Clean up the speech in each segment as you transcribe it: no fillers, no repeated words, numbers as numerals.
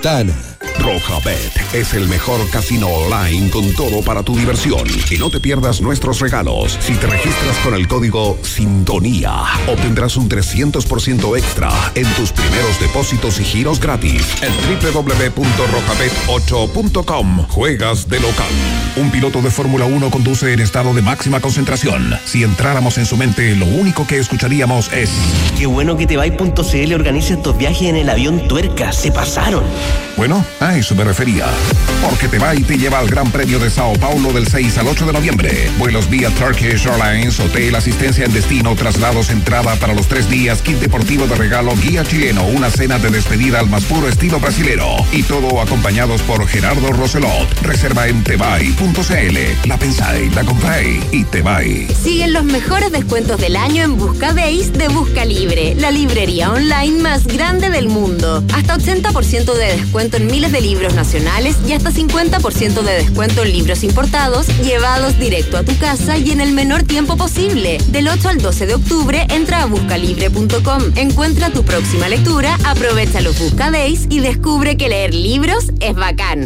Tana. Rojabet es el mejor casino online con todo para tu diversión. Y no te pierdas nuestros regalos. Si te registras con el código SINTONÍA, obtendrás un 300% extra en tus primeros depósitos y giros gratis en www.rojabet8.com. Juegas de local. Un piloto de Fórmula 1 conduce en estado de máxima concentración. Si entráramos en su mente, lo único que escucharíamos es: qué bueno que Tebay.cl organiza estos viajes en el avión Tuerca. Se pasaron. Bueno, a eso me refería. Porque Tebay te lleva al Gran Premio de Sao Paulo del 6 al 8 de noviembre. Vuelos vía Turkish Airlines, hotel, asistencia en destino, traslados, entrada para los 3 días, kit deportivo de regalo, guía chileno, una cena de despedida al más puro estilo brasilero. Y todo acompañados por Gerardo Roselot. Reserva en Tebay.cl. La pensáis, la compráis y Tebay. Siguen los mejores descuentos del año en Buscabéis de Busca Libre, la librería online más grande del mundo. Hasta 80% de descuento en miles de libros nacionales y hasta 50% de descuento en libros importados llevados directo a tu casa y en el menor tiempo posible. Del 8 al 12 de octubre entra a buscalibre.com, encuentra tu próxima lectura, aprovecha los Buscadays y descubre que leer libros es bacán.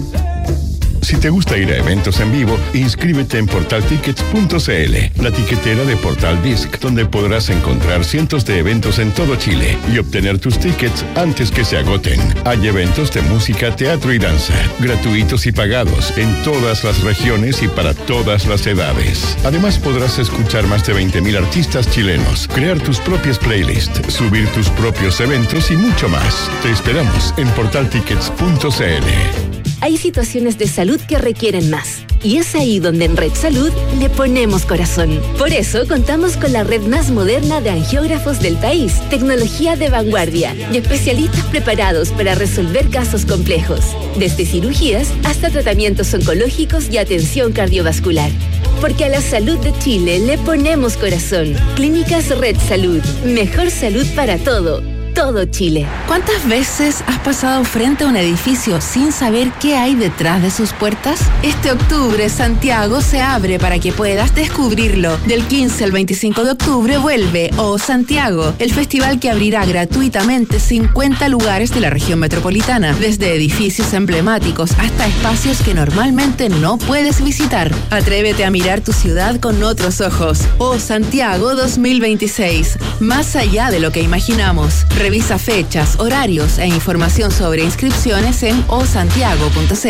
Si te gusta ir a eventos en vivo, inscríbete en portaltickets.cl, la tiquetera de Portal Disc, donde podrás encontrar cientos de eventos en todo Chile y obtener tus tickets antes que se agoten. Hay eventos de música, teatro y danza, gratuitos y pagados, en todas las regiones y para todas las edades. Además, podrás escuchar más de 20.000 artistas chilenos, crear tus propias playlists, subir tus propios eventos y mucho más. Te esperamos en portaltickets.cl. Hay situaciones de salud que requieren más. Y es ahí donde en Red Salud le ponemos corazón. Por eso contamos con la red más moderna de angiógrafos del país, tecnología de vanguardia y especialistas preparados para resolver casos complejos, desde cirugías hasta tratamientos oncológicos y atención cardiovascular. Porque a la salud de Chile le ponemos corazón. Clínicas Red Salud. Mejor salud para todo Chile. ¿Cuántas veces has pasado frente a un edificio sin saber qué hay detrás de sus puertas? Este octubre, Santiago se abre para que puedas descubrirlo. Del 15 al 25 de octubre vuelve O Santiago, el festival que abrirá gratuitamente 50 lugares de la región metropolitana, desde edificios emblemáticos hasta espacios que normalmente no puedes visitar. Atrévete a mirar tu ciudad con otros ojos. O Santiago 2026, más allá de lo que imaginamos. Revisa fechas, horarios e información sobre inscripciones en osantiago.cl.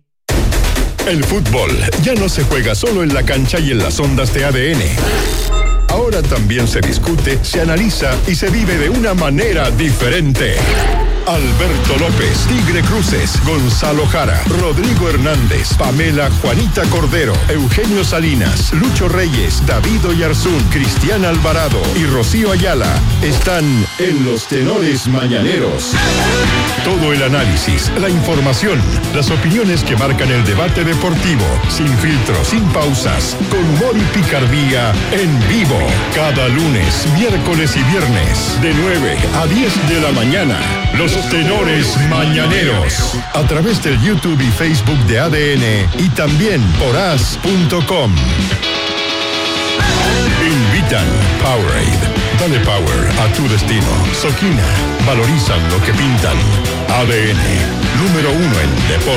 El fútbol ya no se juega solo en la cancha y en las ondas de ADN. Ahora también se discute, se analiza y se vive de una manera diferente. Alberto López, Tigre Cruces, Gonzalo Jara, Rodrigo Hernández, Pamela Juanita Cordero, Eugenio Salinas, Lucho Reyes, David Oyarzún, Cristian Alvarado y Rocío Ayala están en Los Tenores Mañaneros. Todo el análisis, la información, las opiniones que marcan el debate deportivo, sin filtros, sin pausas, con humor y picardía, en vivo. Cada lunes, miércoles y viernes, de 9 a 10 de la mañana. Los Tenores Mañaneros, a través del YouTube y Facebook de ADN y también por as.com. Invitan Powerade. Dale power a tu destino. Soquina. Valorizan lo que pintan. ADN. Número 1 en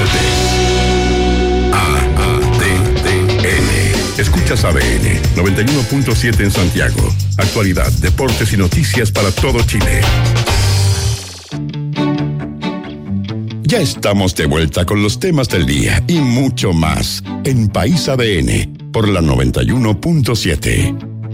deportes. ADN. Escuchas ADN 91.7 en Santiago. Actualidad, deportes y noticias para todo Chile. Ya estamos de vuelta con los temas del día y mucho más en País ADN por la 91.7.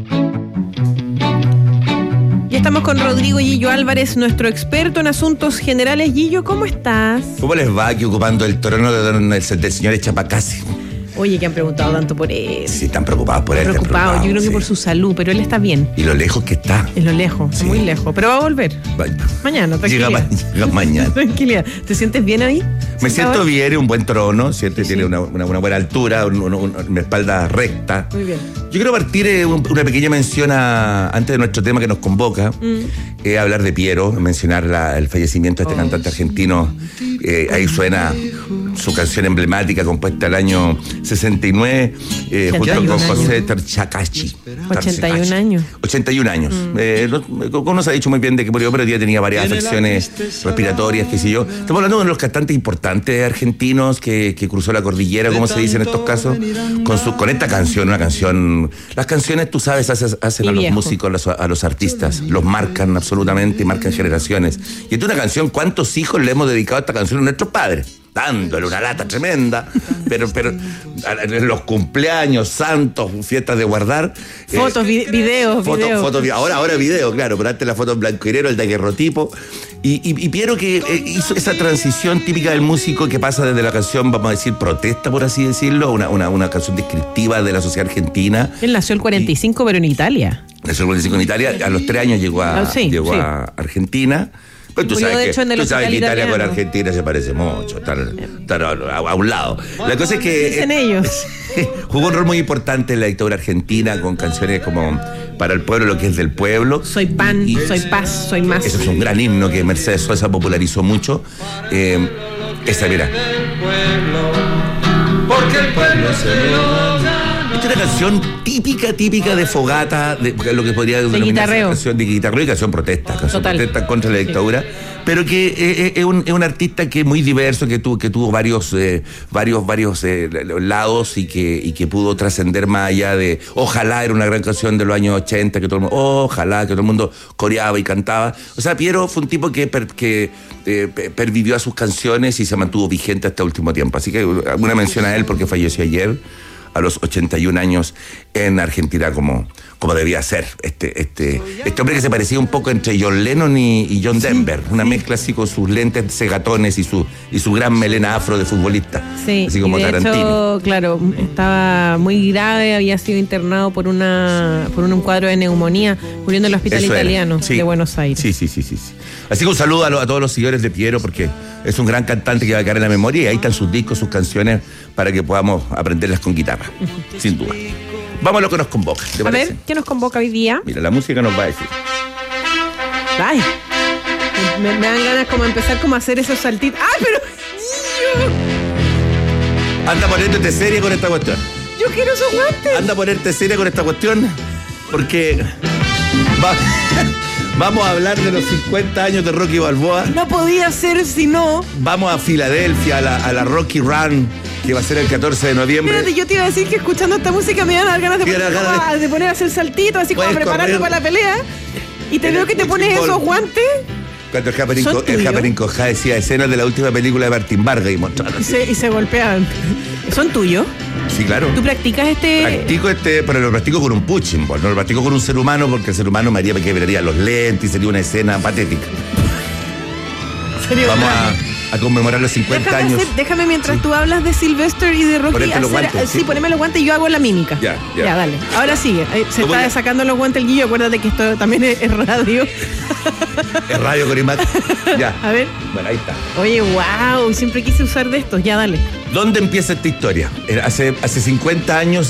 Ya estamos con Rodrigo Gillo Álvarez, nuestro experto en asuntos generales. Gillo, ¿cómo estás? ¿Cómo les va aquí ocupando el trono del señor Echapacasi? Oye, que han preguntado tanto por él. Sí, están preocupados por él. Preocupados, yo creo que por su salud, pero él está bien. Y lo lejos que está. Es lo lejos, sí. Muy lejos. Pero va a volver. Mañana, tranquilidad. Llega mañana. Tranquilidad. ¿Te sientes bien ahí? Me siento bien, es un buen trono, ¿cierto? Sí. Tiene una buena altura, una espalda recta. Muy bien. Yo quiero partir una pequeña mención antes de nuestro tema que nos convoca, hablar de Piero, mencionar el fallecimiento de este cantante argentino. Ahí suena su canción emblemática compuesta el año 69, junto con José Tarchakachi. 81 años. 81 años. No se ha dicho muy bien de que murió, pero ya tenía varias afecciones respiratorias, qué sé yo. Estamos hablando de uno de los cantantes importantes argentinos que cruzó la cordillera, como se dice en estos casos, con esta canción, una canción. Las canciones, tú sabes, hacen a los músicos, a los artistas, los marcan absolutamente, marcan generaciones. Y esta es una canción, ¿cuántos hijos le hemos dedicado a esta canción a nuestros padres? Dándole una lata tremenda, pero en los cumpleaños, santos, fiestas de guardar. Fotos, videos. Ahora video, claro, pero antes la foto en blanco y negro, el daguerrotipo. Y Piero que hizo esa transición típica del músico que pasa desde la canción, vamos a decir, protesta, por así decirlo, una canción descriptiva de la sociedad argentina. Él nació el 45, pero en Italia. Nació el 45 en Italia, a los 3 años llegó a Argentina. Pero tú sabes que Italia con Argentina se parece mucho, están a un lado. La cosa es que dicen ellos. Jugó un rol muy importante en la dictadura argentina con canciones como Para el pueblo lo que es del pueblo. Soy pan, soy paz, soy más. Ese es un gran himno que Mercedes Sosa popularizó mucho. Esa, mira. Porque el pueblo se... Esta es una canción típica de fogata, de lo que podría denominar una canción de guitarreo y canción protesta contra la dictadura, pero que es un artista que es muy diverso, que tuvo varios lados y que pudo trascender más allá de Ojalá, era una gran canción de los años 80 que todo el mundo, ojalá, que todo el mundo coreaba y cantaba. O sea, Piero fue un tipo que pervivió a sus canciones y se mantuvo vigente hasta el último tiempo. Así que una mención a él porque falleció ayer a los 81 años en Argentina, como debía ser. Este hombre que se parecía un poco entre John Lennon y John Denver, una mezcla así con sus lentes segatones y su gran melena afro de futbolista, así como Tarantino. De hecho, claro, estaba muy grave, había sido internado por un cuadro de neumonía, muriendo en el hospital italiano de Buenos Aires. Sí. Así que un saludo a todos los seguidores de Piero, porque es un gran cantante que va a quedar en la memoria, y ahí están sus discos, sus canciones, para que podamos aprenderlas con guitarra, sin duda. Vamos a lo que nos convoca. ¿Te parece? A ver, ¿qué nos convoca hoy día? Mira, la música nos va a decir. Ay, me dan ganas como empezar como a hacer esos saltitos. ¡Ay, pero! Anda a ponerte seria con esta cuestión. Yo quiero esos guantes. Anda a ponerte seria con esta cuestión, porque vamos a hablar de los 50 años de Rocky Balboa. No podía ser si no. Vamos a Filadelfia, a la Rocky Run, que va a ser el 14 de noviembre. Espérate, yo te iba a decir que escuchando esta música me dan ganas de poner a hacer saltitos, así como prepararme para la pelea. Y te veo que te pones esos guantes. Cuando el Happening Cojá decía escenas de la última película de Martín Vargas y mostraron así. Y se golpeaban. ¿Son tuyos? Sí, claro. ¿Tú practicas Practico pero lo practico con un punching ball, no lo practico con un ser humano, porque el ser humano me haría que quebraría los lentes y sería una escena patética. Vamos a conmemorar los 50 años. Déjame mientras tú hablas de Sylvester y de Rocky. Ponerte los guantes. Sí, poneme los guantes y yo hago la mímica. Ya, dale. Ahora sigue. Se está sacando los guantes el Guillo. Acuérdate que esto también es radio. Es radio con imagen. Ya. A ver. Bueno, ahí está. Oye, wow. Siempre quise usar de estos. Ya, dale. ¿Dónde empieza esta historia? Hace 50 años,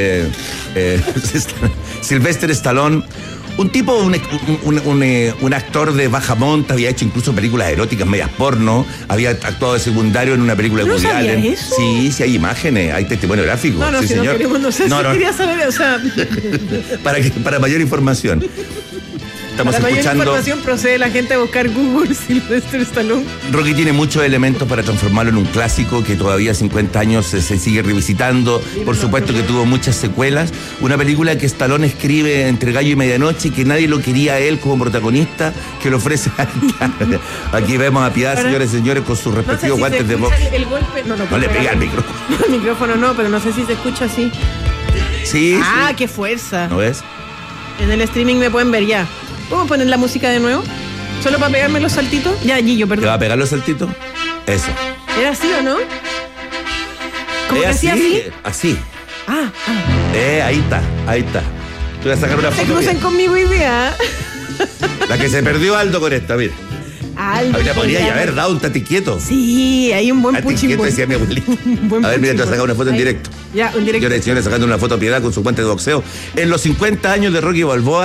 Sylvester Stallone, un tipo, un actor de baja monta, había hecho incluso películas eróticas, medias porno, había actuado de secundario en una película de Woody Allen. ¿Eso? Sí, hay imágenes, hay testimonio gráfico. No, sí, si señor. No queremos, no sé si quería saber, o sea... para mayor información. Estamos para escuchando. Mayor información procede la gente a buscar Google Sylvester Stallone. Rocky tiene muchos elementos para transformarlo en un clásico que todavía 50 años se sigue revisitando. Por supuesto que tuvo muchas secuelas. Una película que Stallone escribe entre gallo y medianoche, que nadie lo quería a él como protagonista, que lo ofrece. Aquí vemos a Piedad, señores y señores, con sus respectivos guantes de box. El golpe, no le pega al micrófono. El micrófono no, pero no sé si se escucha así. Sí. Qué fuerza. ¿No ves? En el streaming me pueden ver ya. ¿Puedo poner la música de nuevo? ¿Solo para pegarme los saltitos? Ya, Gillo, perdón. ¿Te va a pegar los saltitos? Eso. ¿Era así o no? ¿Cómo que hacía así? Así. Ahí está. Te voy a sacar una foto. Se crucen conmigo y vea. La que se perdió Aldo con esta, mira. Aldo. Ahorita podría haber dado un tati quieto. Sí, hay un buen puchín. Quieto, decía mi abuelito. A ver, mira, te voy a sacar una foto en directo. Ya, en directo. Señores y señores, sacando una foto a Piedad con su guante de boxeo. En los 50 años de Rocky Balboa,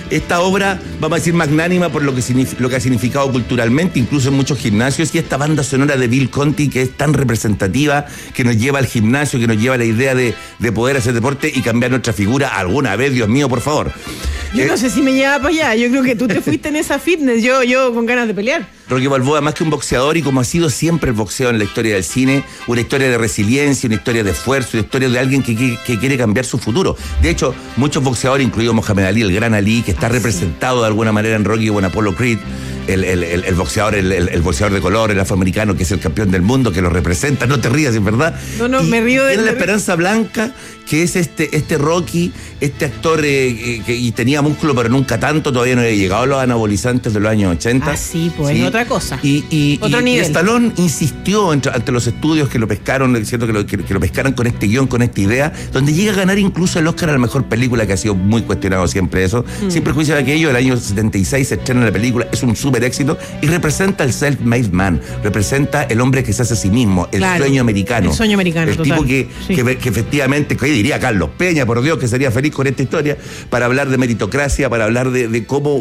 esta obra, vamos a decir, magnánima por lo que ha significado culturalmente, incluso en muchos gimnasios, y esta banda sonora de Bill Conti que es tan representativa, que nos lleva al gimnasio, que nos lleva a la idea de poder hacer deporte y cambiar nuestra figura alguna vez, Dios mío, por favor. Yo no sé si me lleva para allá, yo creo que tú te fuiste en esa fitness, yo con ganas de pelear. Rocky Balboa, más que un boxeador, y como ha sido siempre el boxeo en la historia del cine, una historia de resiliencia, una historia de esfuerzo, una historia de alguien que quiere cambiar su futuro. De hecho, muchos boxeadores, incluido Muhammad Ali, el gran Ali, que está representado de alguna manera en Rocky o en Apollo Creed, el boxeador, el boxeador de color, el afroamericano, que es el campeón del mundo, que lo representa. No te rías, ¿es verdad? No, me río de... Tiene la esperanza blanca, que es este Rocky, este actor y tenía músculo, pero nunca tanto, todavía no había llegado a los anabolizantes de los años 80. Ah, sí, pues, ¿sí? Otra cosa. Otro nivel. Y Stallone insistió ante los estudios que lo pescaron, diciendo que lo pescaran con este guión, con esta idea, donde llega a ganar incluso el Oscar a la mejor película, que ha sido muy cuestionado siempre eso. Sin prejuicio de aquello, el año 76 se estrena la película, es un súper éxito y representa el self-made man, representa el hombre que se hace a sí mismo, el sueño americano. El sueño americano, el total. tipo que efectivamente, que hoy diría Carlos Peña, por Dios, que sería feliz con esta historia, para hablar de meritocracia, para hablar de cómo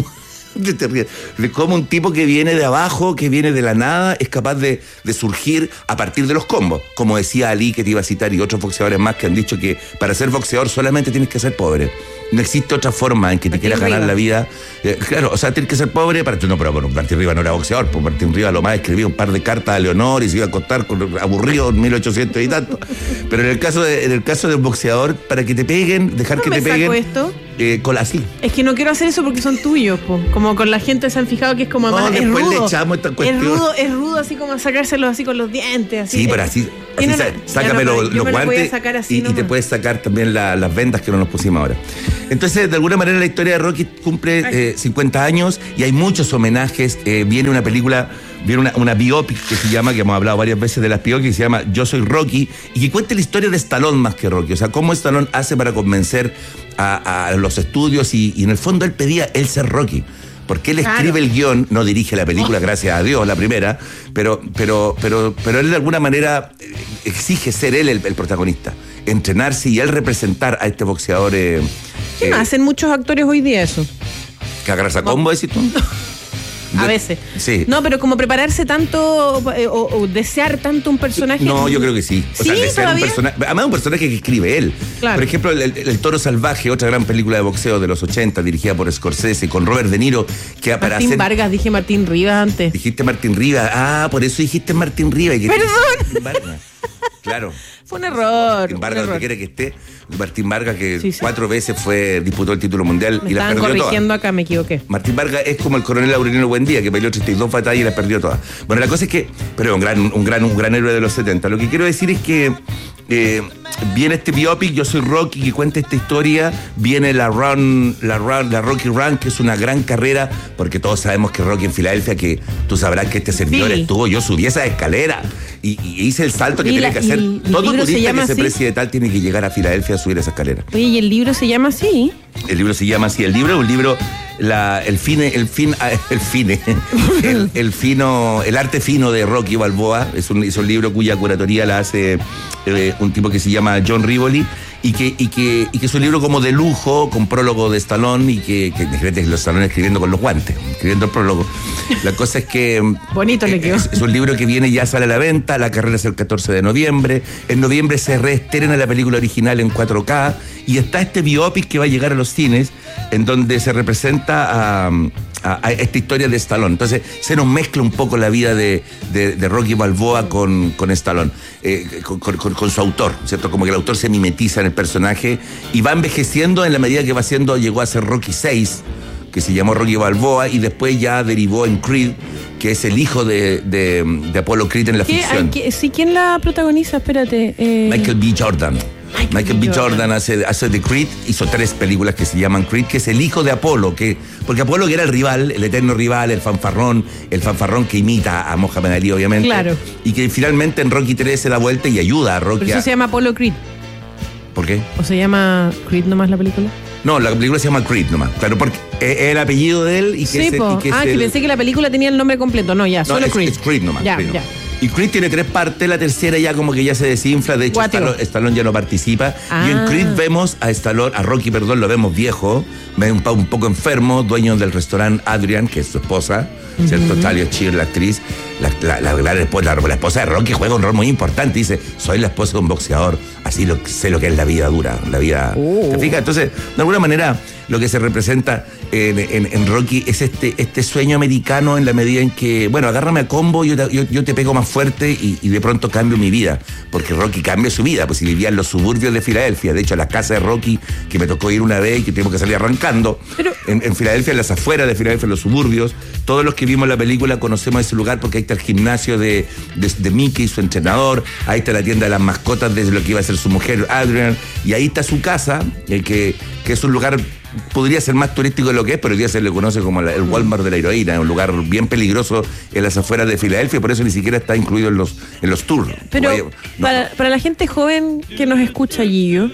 un tipo que viene de abajo, que viene de la nada, es capaz de surgir a partir de los combos. Como decía Ali, que te iba a citar, y otros boxeadores más que han dicho que para ser boxeador solamente tienes que ser pobre. No existe otra forma en que te quieras ganar la vida. Claro, o sea, tienes que ser pobre para... No, pero Martín Rivas no era boxeador, pues Martín Rivas lo más escribía un par de cartas a Leonor y se iba a acostar aburrido en 1800 y tanto. Pero en el caso del boxeador, para que te peguen, dejar que te peguen... esto? Con así. Es que no quiero hacer eso porque son tuyos, po. Como con la gente se han fijado que es como más, es rudo. Le echamos esta cuestión. Es rudo así como sacárselos así con los dientes. Así. Sí, pero así sácame los guantes y te puedes sacar también las vendas que no nos pusimos ahora. Entonces, de alguna manera, la historia de Rocky cumple 50 años y hay muchos homenajes. Viene una película, viene una biopic que se llama, que hemos hablado varias veces de las biopics, que se llama Yo Soy Rocky, y que cuenta la historia de Stallone más que Rocky. O sea, cómo Stallone hace para convencer a los estudios y en el fondo él pedía ser Rocky. Porque él escribe el guión, no dirige la película, gracias a Dios, la primera, pero él de alguna manera exige ser él el protagonista, entrenarse y él representar a este boxeador. ¿Qué más hacen muchos actores hoy día eso? ¿Que agarras a combo, decís tú? A veces. Sí. No, pero como prepararse tanto o desear tanto un personaje. No, yo creo que sí. O sea, desear un personaje. Además, un personaje que escribe él. Claro. Por ejemplo, el Toro Salvaje, otra gran película de boxeo de los 80, dirigida por Scorsese, con Robert De Niro, que para Martín Vargas, dije Martín Rivas antes. Dijiste Martín Rivas. Ah, por eso dijiste Martín Rivas. Perdón. Vargas. Claro. Fue un error. Martín Vargas, donde quiera que esté. Martín Vargas, que 4 veces disputó el título mundial y las perdió todas. Estaban corrigiendo acá, me equivoqué. Martín Vargas es como el coronel Aureliano Buendía, que peleó 32 batallas y las perdió todas. Bueno, la cosa es que, pero un gran héroe de los 70. Lo que quiero decir es que viene este biopic, Yo Soy Rocky, que cuenta esta historia. Viene la Rocky Run, que es una gran carrera, porque todos sabemos que Rocky en Filadelfia, que tú sabrás que este servidor estuvo, yo subí esa escalera y hice el salto que tenía que hacer. Todo turista que se precie de tal tiene que llegar a Filadelfia a subir esa escalera. Oye, ¿y el libro se llama así? El libro se llama así. El libro es un libro, el arte fino de Rocky Balboa. Es un libro cuya curatoría la hace un tipo que se llama John Rivoli y que es un libro como de lujo, con prólogo de Stallone y que los Stallone escribiendo con los guantes, escribiendo el prólogo. La cosa es que bonito le quedó. Es un libro que viene, ya sale a la venta. La carrera es el 14 de noviembre. En noviembre se reestrena la película original en 4K y está este biopic que va a llegar a los cines, en donde se representa a esta historia de Stallone. Entonces se nos mezcla un poco la vida de Rocky Balboa con Stallone, con su autor, ¿cierto? Como que el autor se mimetiza en el personaje y va envejeciendo en la medida que llegó a ser Rocky 6, que se llamó Rocky Balboa, y después ya derivó en Creed, que es el hijo de Apollo Creed en la ficción. ¿Quién la protagoniza? Espérate. Michael B. Jordan. Michael B. Jordan hace de Creed, hizo 3 películas que se llaman Creed, que es el hijo de Apolo, porque Apolo, que era el rival, el eterno rival, el fanfarrón que imita a Muhammad Ali, obviamente. Claro. Y que finalmente en Rocky 3 se da vuelta y ayuda a Rocky. ¿Por eso se llama Apollo Creed? ¿Por qué? ¿O se llama Creed nomás la película? No, la película se llama Creed nomás. Claro, porque es el apellido de él y que que pensé que la película tenía el nombre completo. No, ya, solo Creed. Es Creed nomás. Ya, Creed ya. nomás. Y Creed tiene 3 partes, la tercera ya como que ya se desinfla, de hecho Stallone ya no participa. Y en Creed vemos a Rocky, lo vemos viejo, un poco enfermo, dueño del restaurante Adrian, que es su esposa, ¿cierto? Talia Shear, la actriz, la esposa de Rocky juega un rol muy importante, dice, soy la esposa de un boxeador, así sé lo que es la vida dura, la vida... ¿Te fijas? Entonces, de alguna manera, lo que se representa en Rocky es este sueño americano en la medida en que, bueno, agárrame a combo, yo te pego más fuerte y de pronto cambio mi vida, porque Rocky cambia su vida, pues si vivía en los suburbios de Filadelfia, de hecho la casa de Rocky, que me tocó ir una vez y que tuvimos que salir arrancando, en Filadelfia, en las afueras de Filadelfia, en los suburbios, todos los que vimos la película conocemos ese lugar porque ahí está el gimnasio de Mickey, su entrenador, ahí está la tienda de las mascotas de lo que iba a ser su mujer, Adrian, y ahí está su casa, que es un lugar, podría ser más turístico de lo que es, pero hoy día se le conoce como el Walmart de la heroína, un lugar bien peligroso en las afueras de Filadelfia, por eso ni siquiera está incluido en los tours. Pero para la gente joven que nos escucha, Gillo,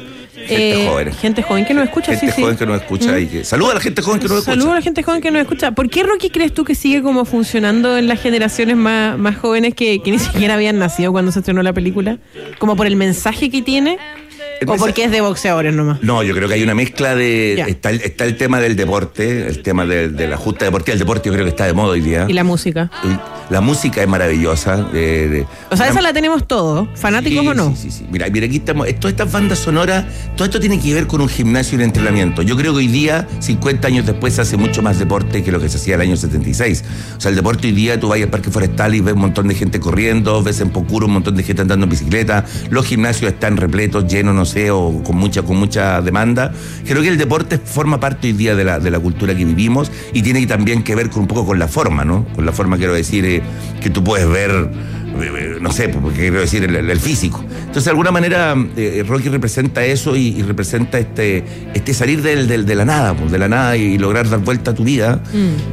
gente joven que nos escucha, joven que nos escucha y que saluda a la gente joven que nos escucha. Saluda a la gente joven que nos escucha. ¿Por qué Rocky crees tú que sigue como funcionando en las generaciones más jóvenes que ni siquiera habían nacido cuando se estrenó la película? ¿Como por el mensaje que tiene? ¿O porque es de boxeadores nomás? No, yo creo que hay una mezcla de... Está el tema del deporte, el tema de la justa deportiva. El deporte yo creo que está de moda hoy día. ¿Y la música? La música es maravillosa. O sea, esa la tenemos todos, fanáticos o no. Sí. Mira, aquí estamos. Todas estas bandas sonoras, todo esto tiene que ver con un gimnasio y un entrenamiento. Yo creo que hoy día, 50 años después, se hace mucho más deporte que lo que se hacía el año 76. O sea, el deporte hoy día, tú vas al Parque Forestal y ves un montón de gente corriendo, ves en Pocuro un montón de gente andando en bicicleta, los gimnasios están repletos, llenos, no sé, o con mucha demanda. Creo que el deporte forma parte hoy día de la cultura que vivimos y tiene también que ver un poco con la forma, ¿no? Con la forma, quiero decir, que tú puedes ver, no sé, porque quiero decir el físico. Entonces, de alguna manera, Rocky representa eso y representa este salir de la nada y lograr dar vuelta a tu vida.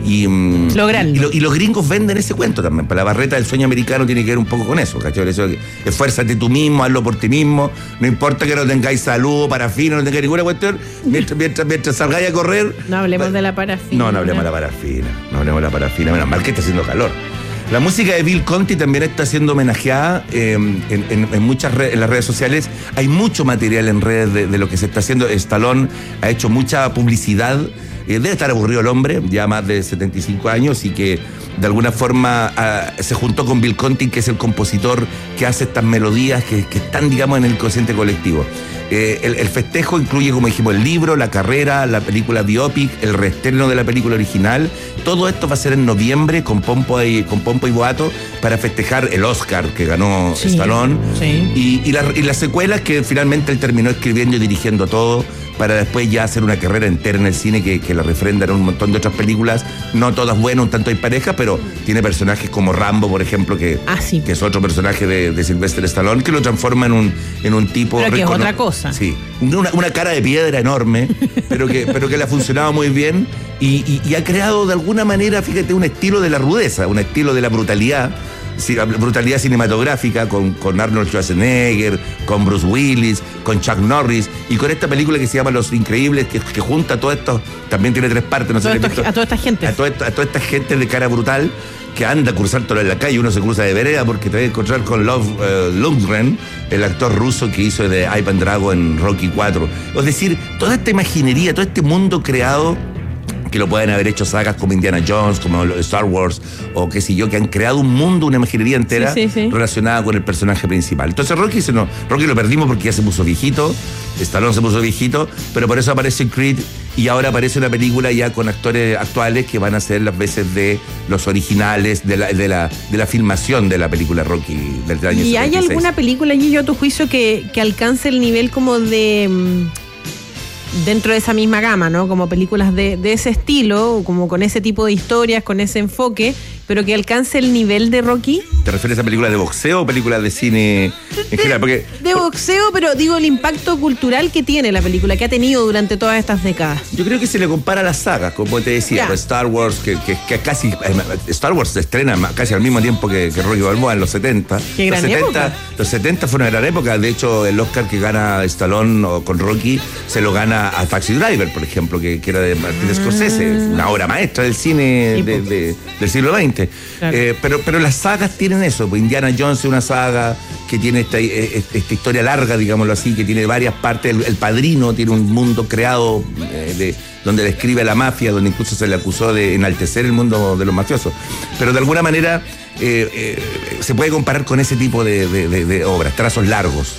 Lograrlo. Y los gringos venden ese cuento también. Para la barreta del sueño americano tiene que ver un poco con eso, ¿cachai? Eso de que esfuérzate tú mismo, hazlo por ti mismo, no importa que no tengáis salud, parafina, no tengáis ninguna cuestión, mientras salgáis a correr. No hablemos de la parafina. No hablemos de la parafina. Menos mal que está haciendo calor. La música de Bill Conti también está siendo homenajeada en las redes sociales. Hay mucho material en redes de lo que se está haciendo. Stallone ha hecho mucha publicidad. Debe estar aburrido el hombre, ya más de 75 años, y que de alguna forma se juntó con Bill Conti, que es el compositor que hace estas melodías que están, digamos, en el inconsciente colectivo. El festejo incluye, como dijimos, el libro, la carrera, la película biopic, el reestreno de la película original. Todo esto va a ser en noviembre con pompo y boato para festejar el Oscar que ganó Stallone. Sí. Y las secuelas que finalmente él terminó escribiendo y dirigiendo todo, para después ya hacer una carrera entera en el cine que la refrendan un montón de otras películas, no todas buenas, un tanto hay pareja, pero tiene personajes como Rambo, por ejemplo, que es otro personaje de Sylvester Stallone, que lo transforma en un tipo... Pero que es otra cosa. Sí, una cara de piedra enorme, pero que le ha funcionado muy bien y ha creado de alguna manera, fíjate, un estilo de la rudeza, un estilo de la brutalidad cinematográfica con Arnold Schwarzenegger, con Bruce Willis, con Chuck Norris y con esta película que se llama Los Increíbles, que junta a todo esto, también tiene 3 partes, no sé si a toda esta gente. A toda esta gente de cara brutal que anda a cruzártelo en la calle, uno se cruza de vereda porque te vas a encontrar con Lundgren, el actor ruso que hizo de Ivan Drago en Rocky 4. Es decir, toda esta imaginería, todo este mundo creado, que lo pueden haber hecho sagas como Indiana Jones, como Star Wars, o qué sé yo, que han creado un mundo, una imaginería entera relacionada con el personaje principal. Entonces Rocky lo perdimos porque ya se puso viejito, Stallone se puso viejito, pero por eso aparece Creed y ahora aparece una película ya con actores actuales que van a ser las veces de los originales de la filmación de la película Rocky del año 76. ¿Y hay alguna película, Gillo, a tu juicio, que alcance el nivel como de... dentro de esa misma gama, ¿no? Como películas de ese estilo, como con ese tipo de historias, con ese enfoque, pero que alcance el nivel de Rocky? ¿Te refieres a películas de boxeo o películas de cine en general? Porque de boxeo, pero digo el impacto cultural que tiene la película, que ha tenido durante todas estas décadas. Yo creo que se le compara a las sagas, como te decía, pues Star Wars, que casi... Star Wars se estrena casi al mismo tiempo que Rocky Balboa en los 70. ¡Qué gran época! Los 70 fue una gran época. De hecho, el Oscar que gana Stallone con Rocky se lo gana a Taxi Driver, por ejemplo, que era de Martin Scorsese, una obra maestra del cine del siglo XX. Exactamente. Claro. Pero las sagas tienen eso. Pues Indiana Jones es una saga que tiene esta historia larga, digámoslo así, que tiene varias partes. El Padrino tiene un mundo creado donde describe a la mafia, donde incluso se le acusó de enaltecer el mundo de los mafiosos. Pero de alguna manera se puede comparar con ese tipo de obras, trazos largos,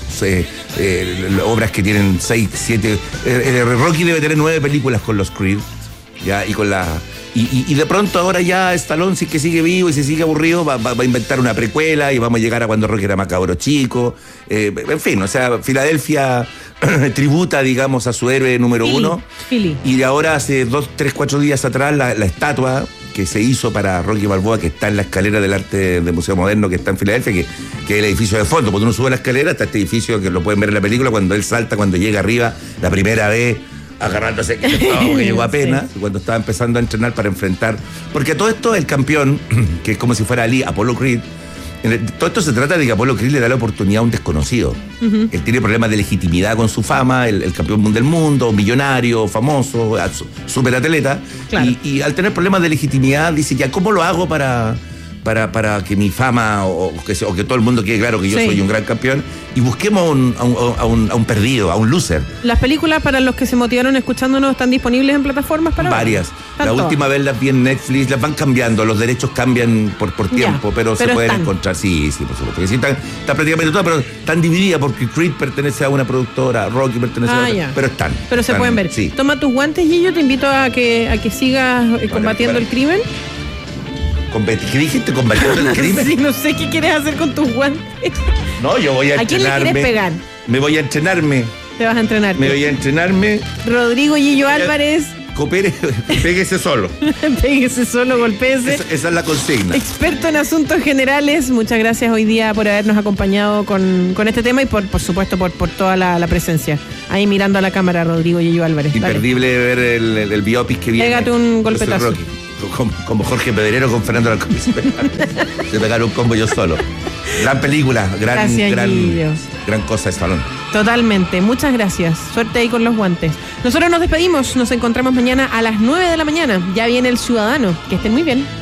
obras que tienen 6, 7... Rocky debe tener 9 películas con los Creed, ¿ya? Y con la... Y de pronto ahora ya Stallone, si es que sigue vivo y si sigue aburrido, va a inventar una precuela y vamos a llegar a cuando Rocky era más cabro chico. En fin, o sea, Filadelfia tributa, digamos, a su héroe número uno. Y ahora hace 2, 3, 4 días atrás la estatua que se hizo para Rocky Balboa, que está en la escalera del Arte del Museo Moderno, que está en Filadelfia, que es el edificio de fondo. Cuando uno sube la escalera está este edificio que lo pueden ver en la película, cuando él salta, cuando llega arriba la primera vez, agarrándose que llegó apenas, sí. Cuando estaba empezando a entrenar para enfrentar, porque todo esto el campeón, que es como si fuera Ali, Apollo Creed, todo esto se trata de que Apollo Creed le da la oportunidad a un desconocido. Él tiene problemas de legitimidad con su fama, el campeón del mundo, millonario, famoso, superatleta, claro. Y al tener problemas de legitimidad dice, ya, ¿cómo lo hago para que mi fama o que todo el mundo quede claro que yo soy un gran campeón? Y busquemos a un perdido, a un loser. Las películas, para los que se motivaron escuchándonos, ¿están disponibles en plataformas para varias? La última vez las vi en Netflix, las van cambiando, los derechos cambian por tiempo, pero se pueden encontrar. Sí, por supuesto. Sí, están prácticamente todas, pero están divididas porque Creed pertenece a una productora, Rocky pertenece a otra, pero están. Pero se pueden ver. Sí. Toma tus guantes, Gillo, te invito a que sigas combatiendo el crimen. ¿Qué dijiste? ¿Combatiendo el crimen? Sí, no sé qué quieres hacer con tus guantes. No, yo voy a entrenarme. ¿A quién le quieres pegar? Me voy a entrenarme. Te vas a entrenar. Me voy a entrenarme. Rodrigo Gillo Álvarez. Pégese solo. Pégese solo, golpéese. Esa es la consigna. Experto en asuntos generales, muchas gracias hoy día por habernos acompañado con este tema y por supuesto por toda la presencia. Ahí mirando a la cámara, Rodrigo Gillo Álvarez. Imperdible ver el biopic que viene. Pégate un golpetazo. Como Jorge Pedrero con Fernando Alarcón. Se pegaron un combo yo solo. Gran película, gran cosa Stallone. Totalmente, muchas gracias. Suerte ahí con los guantes. Nosotros nos despedimos, nos encontramos mañana a las 9 de la mañana. Ya viene El Ciudadano. Que estén muy bien.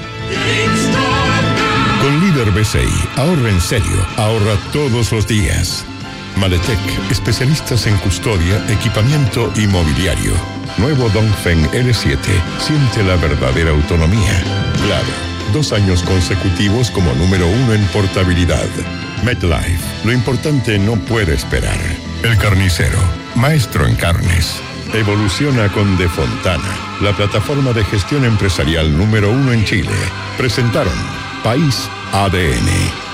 Con Líder BCI, ahorra en serio, ahorra todos los días. Maletec, especialistas en custodia, equipamiento y mobiliario. Nuevo Dongfeng L7, siente la verdadera autonomía. Claro, 2 años consecutivos como número 1 en portabilidad. MetLife, lo importante no puede esperar. El Carnicero, maestro en carnes. Evoluciona con De Fontana, la plataforma de gestión empresarial número 1 en Chile. Presentaron País ADN.